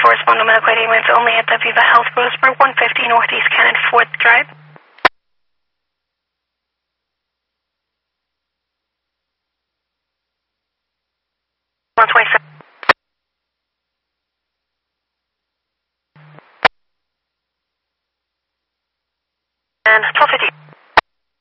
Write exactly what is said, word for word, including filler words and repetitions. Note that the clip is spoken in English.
for respond to medical aid ambulance only at the Viva Health Roseburg, one fifty Northeast Cannon fourth Drive.